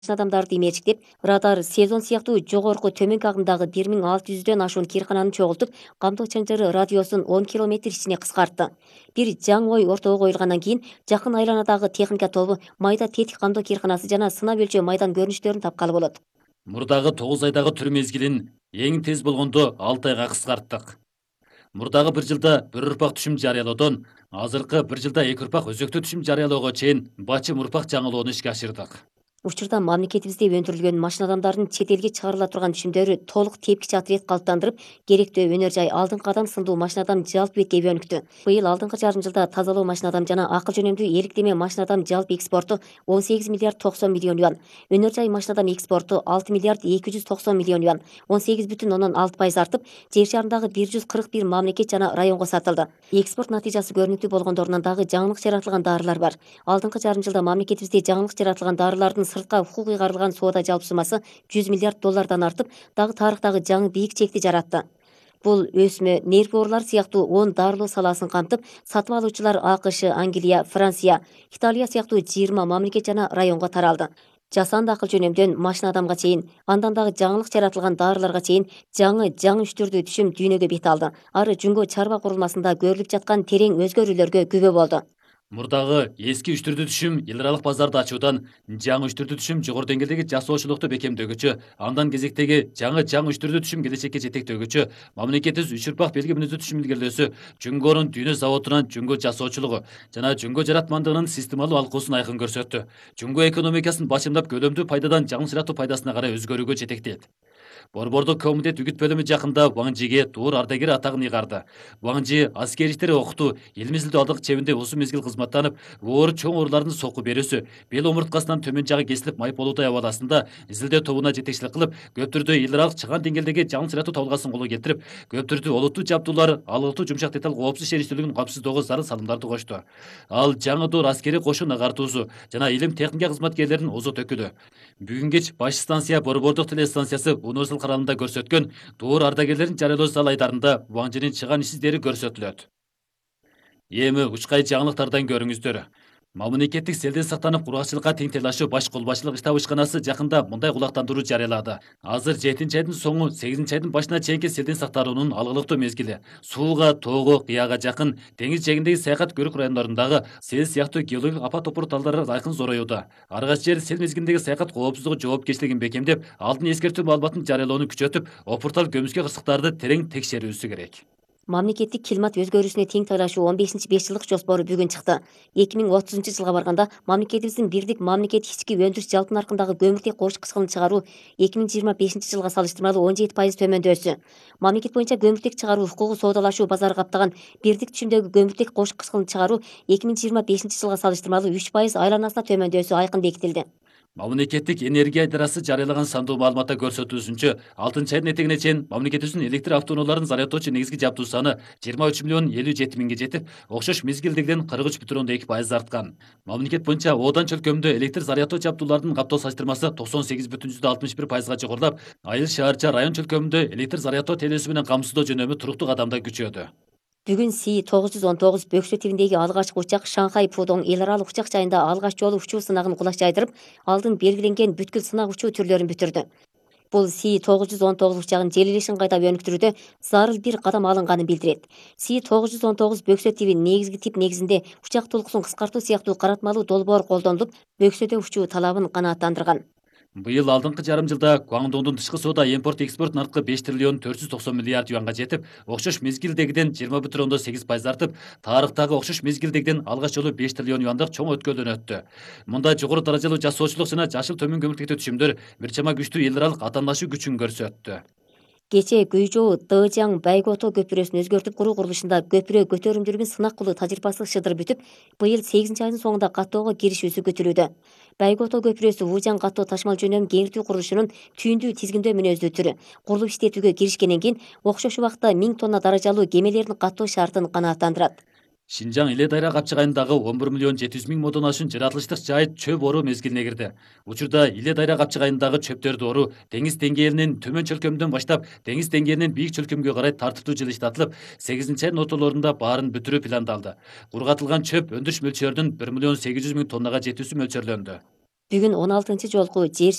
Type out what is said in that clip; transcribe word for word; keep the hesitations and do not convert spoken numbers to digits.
адамдарды имечиктеп, радар, сезон сыяктуу жогорку төмөнкү агымдагы бир миң алты жүздөн ашуун киркананы чогултуп, камдоо чанжыры радиосун он километр ичине кыскартты. Бир жаңы ой ортого коюлгандан кийин жакын айланадагы техника тобу майда тетик камдоо кирканасы жана сынап өлчөө майдан көрүнүштөрүн тапкалы болот. Мурдагы тогуз айдагы түрү мезгилин эң тез болгондо алты айга кыскарттык. Мурдагы бир жылда бир урпак түшүм жарыялоодон азыркы бир жылда эки урпак өзөктүү түшүм жарыялоого чейин бачым урпак жаңылоону ишке ашырдык. Учурда мамлекетибизде өндүрүлгөн машина адамдардын чет элге чыгарыла турган түшүмдөрү толук тепкич отряд калыптандырып, керектүү өнөр жай алдыңкы адам сындуу машина адам жалпы бетке өнүктү. Быйыл алдыңкы жарым жылда тазалоо машина адам жана акыл жөнөмдүү эликтеме машина адам жалпы экспорту он сегиз миллиард токсон миллион юан, өнөр жай машина адам экспорту алты миллиард эки жүз токсон миллион юан, он сегиз бүтүн ондон алты пайыз артып, жер шарындагы бир жүз кырк бир мамлекет жана районго сатылды. Экспорт натыйжасы көрүнүктүү болгондорунан дагы жаңылык жаратылган дарылар бар. Алдыңкы жарым жылда мамлекетибизде жаңылык жаратылган дарылардын сыртка укук ыйгарылган соода жалпы суммасы жүз миллиард доллардан артып, дагы тарыхтагы жаңы бийик чекти жаратты. Бул өсмө нерв оорулары сыяктуу он дарылоо саласын камтып, сатып алуучулар АКШ, Англия, Франция, Италия сыяктуу жыйырма мамлекет жана районго таралды. Жасанды акыл жөнөмдөн машина адамга чейин, андан дагы жаңылык жаратылган дарыларга чейин жаңы жаңы үчтүрдүү түшүм дүйнөгө бет алды. Ары Жүнгө чарба курулмасында көрүлүп жаткан терең өзгөрүүлөргө күбө болду. Мурдагы эски үч түрдүү түшүм эл аралык базарды ачуудан жаңы үч түрдүү түшүм жогору деңгээлдеги жасоочулукту бекемдөөгөчө, андан кезектеги жаңы жаңы үч түрдүү түшүм келечекке жетектөөгөчө мамлекетибиз үч урпак белги мүнөздүү түшүм илгерилөөсү, Жүнгөнүн дүйнө заводунан Жүнгө жасоочулугу жана Жүнгө жаратмандыгынын системалуу алкуусун айкын көрсөттү. Жүнгө экономикасын бачымдап көлөмдүү пайдадан жаңы жаратуу пайдасына карай өзгөрүүгө жетектейт. Борбордук комитет үгүт бөлүмү жакында Ваң Жиге туур ардагер атагын ыйгарды. Ваң Жи аскери иштери окутуу, эл мезгилдүү алдык чебинде узун мезгил кызматтанып, оор чоң оорулардын сокку берүүсү, бел омурткасынан төмөн жагы кесилип майып болуудай абаласында изилдөө тобуна жетекчилик кылып, көп түрдүү эл аралык чыгаан деңгээлдеги жаңы жаратуу табылгасын колго келтирип, көп түрдүү олуттуу жабдуулар, алгытуу жумшак деталь коопсуз ишер иштүүлүгүн камсыздоого зарыл салымдарды кошту. Ал жаңы доор аскери кошун агартуусу жана илим техника кызматкерлеринин озот өкүлү. Бүгүн кеч баш станция борбордук телестанциясы Уносул каналында көрсөткөн доор ардагерлерин жарыялоо зал айдарында Ваң Жинин чыган ишсиздери көрсөтүлөт. Эми учкай жаңылыктардан көрүңүздөр. Мамлекеттик селден сактанып кургакчылыкка тең тыйлашуу баш колбашчылык иштаб ишканасы жакында мындай кулактандыруу жарыялады. Азыр жетинчи айдын соңу сегизинчи айдын башына чейинки селден сактаруунун алгылыктуу мезгили. Сууга, тоого, кыяга жакын деңиз жээгиндеги саякат көрүк райондорундагы сел сыяктуу геологик апат топур талдары айкын зороюуда. Аргач жер сел мезгилиндеги саякат коопсуздугу жоопкерчилигин бекемдеп, алдын эскертүү маалыматын жарыялоону күчөтүп, опуртал көмүскө кырсыктарды терең текшерүүсү керек. Мамлекеттик климат өзгөрүүсүнө тең тайлашуу он бешинчи беш жылдык жоспору бүгүн чыкты. эки миң отузунчу жылга барганда мамлекетибиздин бирдик мамлекет ички өндүрүш жалпы наркындагы көмүртек кош кычкылын чыгаруу эки миң жыйырма бешинчи жылга салыштырмалуу он жети пайыз төмөндөсү. Мамлекет боюнча көмүртек чыгаруу укугу соодалашуу базары каптаган бирдик түшүмдөгү көмүртек кош кычкылын чыгаруу эки миң жыйырма бешинчи жылга салыштырмалуу үч пайыз айланасына төмөндөсү айкын бекитилди. Мамлекеттик энергия идарасы жарыялаган сандуу маалыматта көрсөтүүсүнчө, алтынчы айдын этегине чейин мамлекетибиздин электр автоунааларын зарядтоочу негизги жабдуу саны жыйырма үч миллион элүү жети миңге жетип, окшош мезгилдегиден кырк үч бүтүн ондон эки пайыз арткан. Мамлекет боюнча Одан чөлкөмдө электр зарядтоо жабдуулардын каптоо салыштырмасы токсон сегиз бүтүн жүздөн алтымыш бир пайызга жогорулап, Айыл шаарча район чөлкөмүндө электр зарядтоо телесүү менен камсыздоо жөнөмү туруктуу кадамда күчөдү. Бүгүн Си тогуз жүз он тогуз Бөксө тибиндеги алгачкы учак Шанхай Пудong эл аралык учак жайында алгач жолу учуу сынагын кулаш жайдырып, алдын белгиленген бүткүл сынак учуу түрлөрүн бүтүрдү. Бул Си тогуз жүз он тогуз учагын желилешин кайда өнүктүрүүдө зарыл бир кадам алынганын билдирет. Си тогуз жүз он тогуз Бөксө тиби негизги тип негизинде учак толкусун кыскартуу сыяктуу каратмалуу долбоор колдонулуп, Бөксөдө учуу талабын канааттандырган. Быйыл алдыңкы жарым жылда Гуандоңдун тышкы соода импорт экспорт наркы беш триллион төрт жүз токсон миллиард юанга жетип, окшош мезгилдегиден жыйырма бүтүн ондон сегиз пайыз артып, тарыхтагы окшош мезгилдегиден алгач жолу беш триллион юандык чоң өткөлдөн өттү. Мында жогору даражалуу жасоочулук жана жашыл төмөн көмүртектүү түшүмдөр бир чама күчтүү эл аралык атаандашуу күчүн көрсөттү. Кече Гүйжоо Дэжяң Байгото көпүрөсүн өзгөртүп куруу курулушунда көпүрө көтөрүмдүүлүгүн сынак кылуу тажрыйбасы шыдыр бүтүп, быйыл сегизинчи айдын соңунда каттоого киришүүсү күтүлүүдө. Байгото көпүрөсү Вужаң каттоо ташмал жөнөм кеңиртүү курулушунун түйүндүү тизгиндөө мүнөздүү түрү. Курулуп иштетүүгө киришкенден кийин окшош убакта миң тонна даражалуу кемелердин каттоо шартын канааттандырат. Шинжаң Иле Дайра капчыгайындагы он бир миллион жети жүз миң модон ашуун жаратылыштык жай чөп оруу мезгилине кирди. Учурда Иле Дайра капчыгайындагы чөптөрдү оруу деңиз деңгээлинин төмөн чөлкөмүндөн баштап деңиз деңгээлинин бийик чөлкөмгө карай тартиптүү жылыштатылып, сегизинчи айдын ортолорунда баарын бүтүрүү пландалды. Кургатылган чөп өндүрүш мөлчөрүнүн бир миллион сегиз жүз миң тоннага жетүүсү мөлчөрлөндү. Бүгүн он алтынчы жолку жер